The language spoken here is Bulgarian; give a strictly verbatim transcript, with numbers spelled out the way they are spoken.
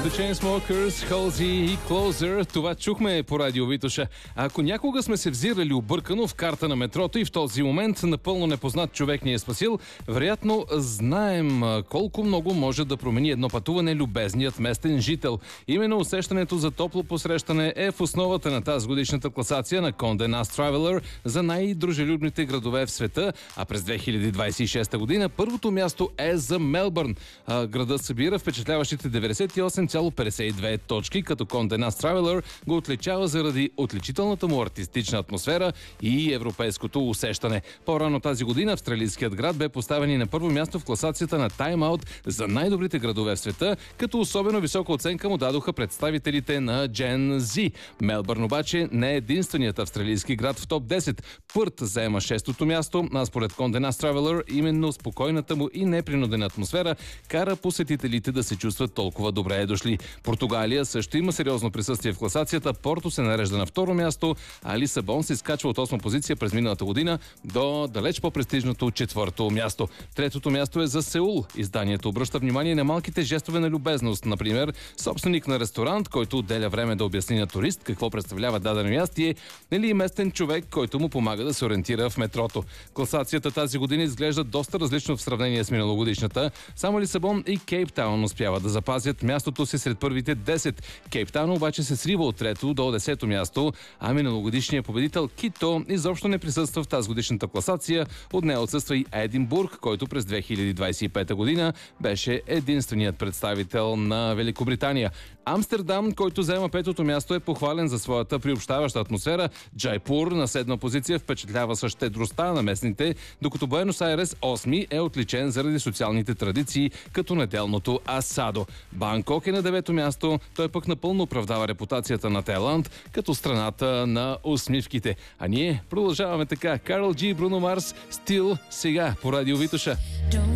The Chainsmokers, Halsey и Closer. Това чухме по радио Витоша. Ако някога сме се взирали объркано в карта на метрото и в този момент напълно непознат човек ни е спасил, вероятно знаем колко много може да промени едно пътуване любезният местен жител. Именно усещането за топло посрещане е в основата на тази годишната класация на Condé Nast Traveler за най-дружелюбните градове в света, а през две хиляди двадесет и шеста година първото място е за Мелбърн. Градът събира впечатляващите деветдесет и осем цяло петдесет и две точки, като Condé Nast Traveler го отличава заради отличителната му артистична атмосфера и европейското усещане. По-рано тази година австралийският град бе поставен и на първо място в класацията на Time Out за най-добрите градове в света, като особено висока оценка му дадоха представителите на Gen Z. Мелбърн обаче не е единственият австралийски град в топ десет. Пърт заема шестото място, а според Condé Nast Traveler именно спокойната му и непринудена атмосфера кара посетителите да се чувстват толкова добре дошли. Португалия също има сериозно присъствие в класацията. Порто се нарежда на второ място, а Лисабон се изкачва от осма позиция през миналата година до далеч по-престижното четвърто място. Третото място е за Сеул. Изданието обръща внимание на малките жестове на любезност. Например, собственик на ресторант, който отделя време да обясни на турист какво представлява дадено ястие, или местен човек, който му помага да се ориентира в метрото. Класацията тази година изглежда доста различно в сравнение с миналогодишната. Само Лисабон и Кейптаун успяват да запазят мястото си сред първите десет. Кейптаун обаче се срива от трето до десето място, а миналогодишният победител Кито изобщо не присъства в тази годишната класация. От нея отсъства и Единбург, който през две хиляди двадесет и пета година беше единственият представител на Великобритания. Амстердам, който заема петото място, е похвален за своята приобщаваща атмосфера. Джайпур на седма позиция впечатлява със щедростта на местните, докато Буенос Айрес осми е отличен заради социалните традиции, като неделното асадо. Банкок е на девето място, той пък напълно оправдава репутацията на Тайланд като страната на усмивките. А ние продължаваме така. Карл Джи, Бруно Марс, Стил, сега по радио Витоша.